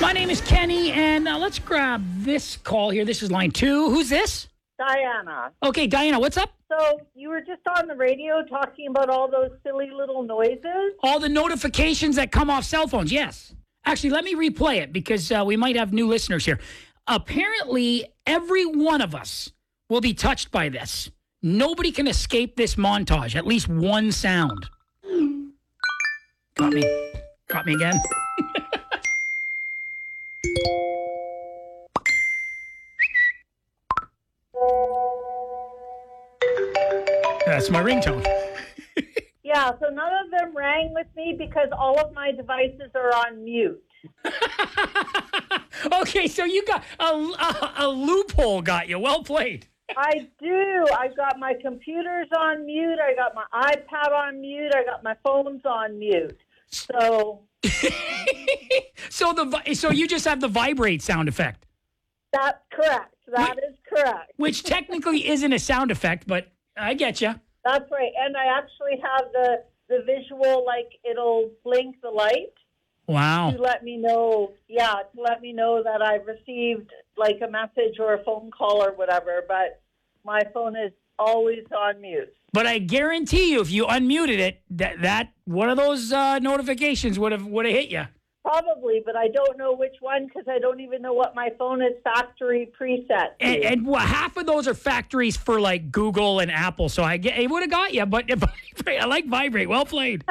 My name is Kenny, and let's grab this call here. This is line 2. Who's this? Diana. Okay, Diana, what's up? So you were just on the radio talking about all those silly little noises? All the notifications that come off cell phones, yes. Actually, let me replay it because we might have new listeners here. Apparently, every one of us will be touched by this. Nobody can escape this montage, at least one sound. Got me. Got me again. That's my ringtone. Yeah, so none of them rang with me because all of my devices are on mute. Okay, so you got a loophole got you. Well played. I do. I got my computers on mute. I got my iPad on mute. I got my phones on mute. So so you just have the vibrate sound effect. that's correct. That is correct. Which technically isn't a sound effect, but I get you. That's right. And I actually have the visual, like it'll blink the light. Wow. To let me know, that I've received like a message or a phone call or whatever, but my phone is always on mute. But I guarantee you, if you unmuted it, that one of those notifications would have hit you. Probably, but I don't know which one because I don't even know what my phone is factory preset to. And half of those are factories for like Google and Apple, so it would have got you. But I like vibrate. Well played.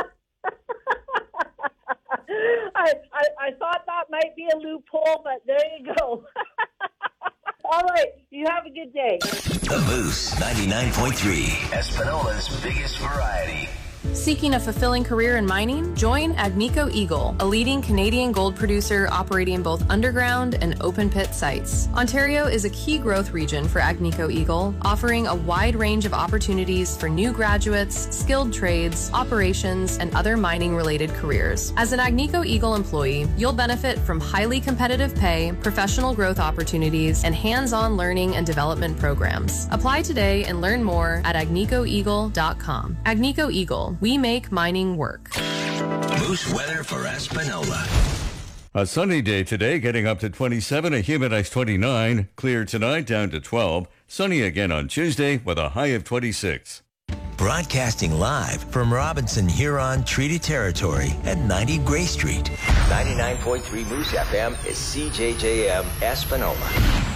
I thought that might be a loophole, but there you go. All right, you have a good day. The Moose 99.3, Espanola's biggest variety. Seeking a fulfilling career in mining? Join Agnico Eagle, a leading Canadian gold producer operating both underground and open pit sites. Ontario is a key growth region for Agnico Eagle, offering a wide range of opportunities for new graduates, skilled trades, operations, and other mining-related careers. As an Agnico Eagle employee, you'll benefit from highly competitive pay, professional growth opportunities, and hands-on learning and development programs. Apply today and learn more at agnicoeagle.com. Agnico Eagle. We make mining work. Moose weather for Espanola. A sunny day today, getting up to 27, a humid high 29. Clear tonight, down to 12. Sunny again on Tuesday with a high of 26. Broadcasting live from Robinson Huron Treaty Territory at 90 Gray Street. 99.3 Moose FM is CJJM Espanola.